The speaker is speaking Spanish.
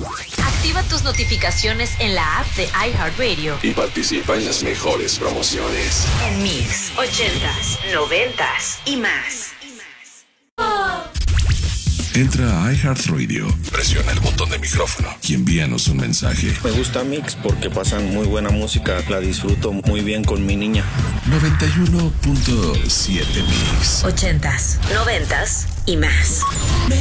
Activa tus notificaciones en la app de iHeartRadio y participa en las mejores promociones. En Mix, 80s, 90s y más. Entra a iHeartRadio, presiona el botón de micrófono y envíanos un mensaje. Me gusta Mix porque pasan muy buena música, la disfruto muy bien con mi niña. 91.7 Mix. 80s, 90s y más.